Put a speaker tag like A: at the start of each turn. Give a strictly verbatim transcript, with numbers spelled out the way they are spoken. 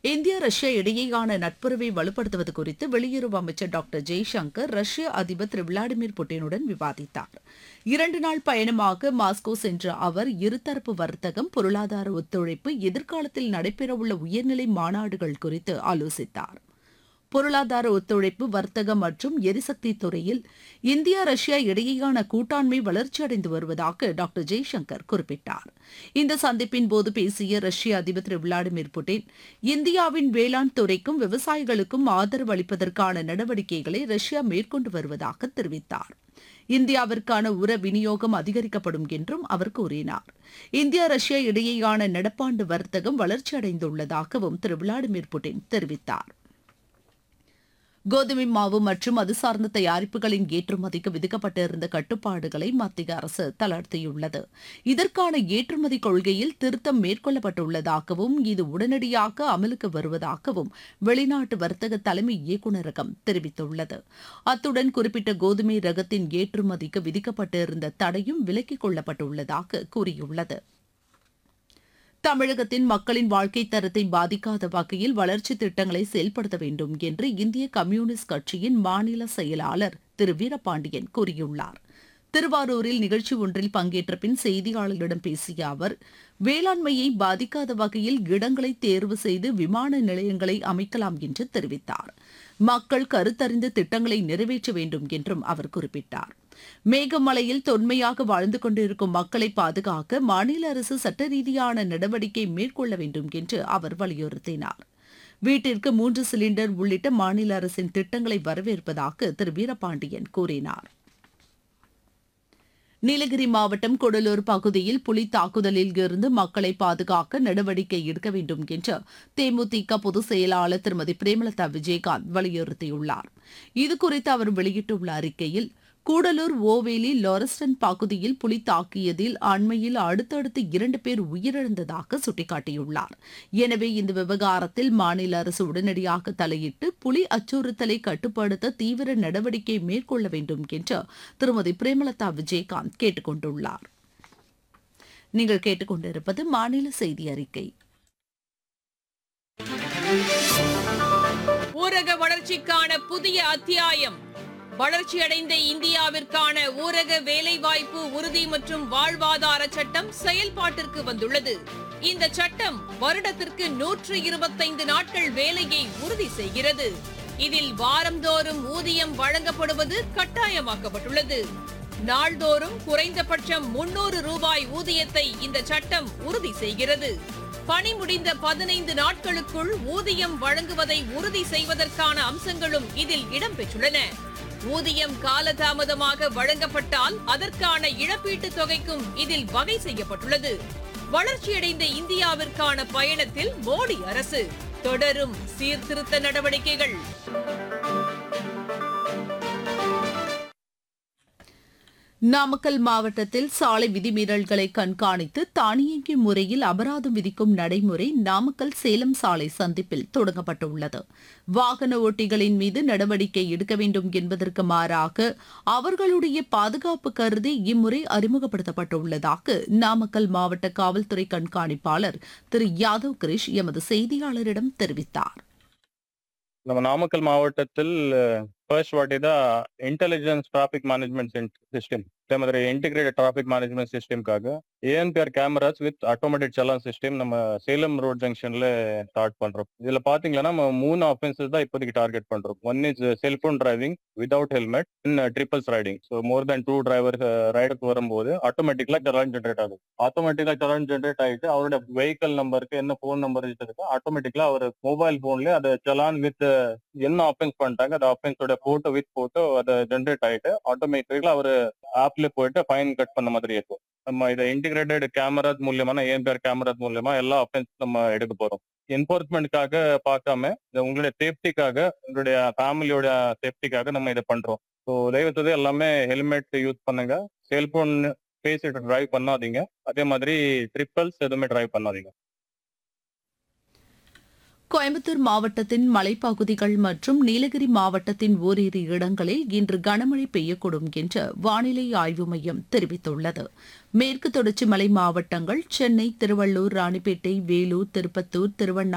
A: India Russia இடையேயான நட்புறவை வலுப்படுத்துவது குறித்து வெளியுறவு அமைச்சர் டாக்டர் ஜெய்சங்கர் ரஷ்ய அதிபர் திரு விளாடிமிர் புட்டினுடன் விவாதித்தார். இரண்டு நாள் பயணமாக மாஸ்கோ சென்ற அவர் இருதரப்பு வர்த்தகம், பொருளாதார ஒத்துழைப்பு, எதிர்காலத்தில் நடைபெறவுள்ள உயர்நிலை மாநாடுகள் குறித்து ஆலோசித்தார். பொருளாதார ஒத்துழைப்பு, வர்த்தகம் மற்றும் எரிசக்தி துறையில் இந்தியா ரஷ்யா இடையேயான கூட்டாண்மை வளர்ச்சியடைந்து வருவதாக டாக்டர் ஜெய்சங்கர் குறிப்பிட்டார். இந்த சந்திப்பின் போது பேசிய ரஷ்ய அதிபர் திரு விளாடிமிர் புட்டின், இந்தியாவின் வேளாண் துறைக்கும் விவசாயிகளுக்கும் ஆதரவு அளிப்பதற்கான நடவடிக்கைகளை ரஷ்யா மேற்கொண்டு வருவதாக தெரிவித்தார். இந்தியாவிற்கான உர விநியோகம் அதிகரிக்கப்படும் என்றும் அவர் கூறினார். இந்தியா ரஷ்யா இடையேயான நடப்பாண்டு வர்த்தகம் வளர்ச்சியடைந்துள்ளதாகவும் திரு விளாடிமிர் புட்டின் தெரிவித்தார். கோதுமை மாவு மற்றும் அது சார்ந்த தயாரிப்புகளின் ஏற்றுமதிக்கு விதிக்கப்பட்டிருந்த கட்டுப்பாடுகளை மத்திய அரசு தளர்த்தியுள்ளது. இதற்கான ஏற்றுமதி கொள்கையில் திருத்தம் மேற்கொள்ளப்பட்டுள்ளதாகவும் இது உடனடியாக அமலுக்கு வருவதாகவும் வெளிநாட்டு வர்த்தக தலைமை இயக்குநரகம் தெரிவித்துள்ளது. அத்துடன் குறிப்பிட்ட கோதுமை ரகத்தின் ஏற்றுமதிக்கு விதிக்கப்பட்டிருந்த தடையும் விலக்கிக் கொள்ளப்பட்டுள்ளதாக கூறியுள்ளது. தமிழகத்தின் மக்களின் வாழ்க்கை தரத்தை பாதிக்காத வகையில் வளர்ச்சி திட்டங்களை செயல்படுத்த வேண்டும் என்று இந்திய கம்யூனிஸ்ட் கட்சியின் மாநில செயலாளர் திரு வீரபாண்டியன் கூறியுள்ளார். திருவாரூரில் நிகழ்ச்சி ஒன்றில் பங்கேற்ற பின் செய்தியாளர்களிடம் பேசிய அவர், வேளாண்மையை பாதிக்காத வகையில் இடங்களை தேர்வு செய்து விமான நிலையங்களை அமைக்கலாம் என்று தெரிவித்தார். மக்கள் கருத்தறிந்து திட்டங்களை நிறைவேற்ற வேண்டும் என்றும் அவர் குறிப்பிட்டார். மேகமலையில் தொன்மையாக வாழ்ந்து கொண்டிருக்கும் மக்களை பாதுகாக்க மாநில அரசு சட்ட ரீதியான நடவடிக்கை மேற்கொள்ள வேண்டும் என்று அவர் வலியுறுத்தினார். வீட்டிற்கு மூன்று சிலிண்டர் உள்ளிட்ட மாநில அரசின் திட்டங்களை வரவேற்பதாக திரு வீரபாண்டியன் கூறினார். நீலகிரி மாவட்டம் கூடலூர் பகுதியில் புலி தாக்குதலில் இருந்து மக்களை பாதுகாக்க நடவடிக்கை எடுக்க வேண்டும் என்று தேமுதிக பொதுச் செயலாளர் திருமதி பிரேமலதா விஜயகாந்த் வலியுறுத்தியுள்ளார். இதுகுறித்து அவர் வெளியிட்டுள்ள அறிக்கையில், கூடலூர் ஓவேலி லாரஸ்டன் பகுதியில் புலி தாக்கியதில் அண்மையில் அடுத்தடுத்து இரண்டு பேர் உயிரிழந்ததாக சுட்டிக்காட்டியுள்ளார். எனவே இந்த விவகாரத்தில் மாநில அரசு உடனடியாக தலையிட்டு புலி அச்சுறுத்தலை கட்டுப்படுத்த தீவிர நடவடிக்கை மேற்கொள்ள வேண்டும் என்று திருமதி பிரேமலதா விஜயகாந்த் கேட்டுக் கொண்டுள்ளார். நீங்கள் கேட்டுக்கொண்டிருப்பது மாநில செய்தி அறிக்கை.
B: ஊரக வளர்ச்சிக்கான புதிய அத்தியாயம். வளர்ச்சியடைந்த இந்தியாவிற்கான ஊரக வேலைவாய்ப்பு உறுதி மற்றும் வாழ்வாதார சட்டம் செயல்பாட்டிற்கு வந்துள்ளது. இந்த சட்டம் வருடத்திற்கு நூற்று இருபத்தைந்து நாட்கள் வேலையை உறுதி செய்கிறது. இதில் வாரந்தோறும் ஊதியம் வழங்கப்படுவது கட்டாயமாக்கப்பட்டுள்ளது. நாள்தோறும் குறைந்தபட்சம் முன்னூறு ரூபாய் ஊதியத்தை இந்த சட்டம் உறுதி செய்கிறது. பணி முடிந்த பதினைந்து நாட்களுக்குள் ஊதியம் வழங்குவதை உறுதி செய்வதற்கான அம்சங்களும் இதில் இடம்பெற்றுள்ளன. ஊதியம் காலதாமதமாக வழங்கப்பட்டால் அதற்கான இழப்பீட்டுத் தொகைக்கும் இதில் வகை செய்யப்பட்டுள்ளது. வளர்ச்சியடைந்த இந்தியாவிற்கான பயணத்தில் மோடி அரசு தொடரும் சீர்திருத்த நடவடிக்கைகள்.
A: நாமக்கல் மாவட்டத்தில் சாலை விதிமீறல்களை கண்காணித்து தானியங்கி முறையில் அபராதம் விதிக்கும் நடைமுறை நாமக்கல் சேலம் சாலை சந்திப்பில் தொடங்கப்பட்டுள்ளது. வாகன ஓட்டிகளின் மீது நடவடிக்கை எடுக்க வேண்டும் என்பதற்கு மாறாக அவர்களுடைய பாதுகாப்பு கருதி இம்முறை அறிமுகப்படுத்தப்பட்டுள்ளதாக நாமக்கல் மாவட்ட காவல்துறை கண்காணிப்பாளர் திரு யாதவ் கிரிஷ் எமது செய்தியாளரிடம் தெரிவித்தார்.
C: நம்ம நாமக்கல் மாவட்டத்தில் first வாட்டிದ intelligence traffic management system அதே மாதிரி integrated traffic management சிஸ்டம்காக ANPR cameras with automatic challan system நம்ம சேலம் ரோட் ஜங்ஷன்ல ஸ்டார்ட் பண்றோம். இதுல பாத்தீங்கன்னா நம்ம மூணு ஆஃபென்சஸ் தான் இப்போதைக்கு டார்கெட் பண்றோம். One is cellphone driving without helmet, in triples riding. So more than two driver ரைடுக்கு வரும்போது ஆட்டோமேட்டிக்கலா சலான் ஜென்ரேட் ஆகும். ஆட்டோமேட்டிக்கலா சலான் ஜென்ரேட் ஆகிட்டு அவரோட வெஹிக்கல் நம்பருக்கு என்ன போன் நம்பர் இருக்கு ஆட்டோமேட்டிக்கலா அவர் மொபைல் போன்ல அதை சலான் வித் என்ன ஆஃபென்ஸ் பண்ணிட்டாங்க அந்த ஆஃபென்ஸோட போட்டோ வித் போட்டோ அதை ஜென்ரேட் ஆகிட்டு ஆட்டோமேட்டிக்கலா அவர் ஆப்ல போயிட்டு ஃபைன் கட் பண்ண மாதிரி இருக்கும். நம்ம இதை இன்டிகிரேட்டட் கேமராஸ் மூலியமான ஏஎன்பிஆர் கேமராஸ் மூலியமா எல்லா ஆஃபென்ஸ் நம்ம எடுக்க போறோம். என்போர்ஸ்மெண்ட்காக பார்க்காம உங்களுடைய சேஃப்டிக்காக, உங்களுடைய ஃபேமிலியோட சேஃப்டிக்காக நம்ம இதை பண்றோம். ஸோ தயவுசெய்து எல்லாமே ஹெல்மெட் யூஸ் பண்ணுங்க, செல்போன் பேசிட்டு டிரைவ் பண்ணாதீங்க, அதே மாதிரி ட்ரிப்பிள்ஸ் எதுவுமே டிரைவ் பண்ணாதீங்க.
A: கோயம்புத்தூர் மாவட்டத்தின் மலைப்பகுதிகள் மற்றும் நீலகிரி மாவட்டத்தின் ஓரிரு இடங்களில் இன்று கனமழை பெய்யக்கூடும் என்று வானிலை ஆய்வு மையம் தெரிவித்துள்ளது. மேற்கு தொடர்ச்சி மலை மாவட்டங்கள் சென்னை, திருவள்ளூர், ராணிப்பேட்டை, வேலூர், திருப்பத்தூர், திருவண்ணாமலை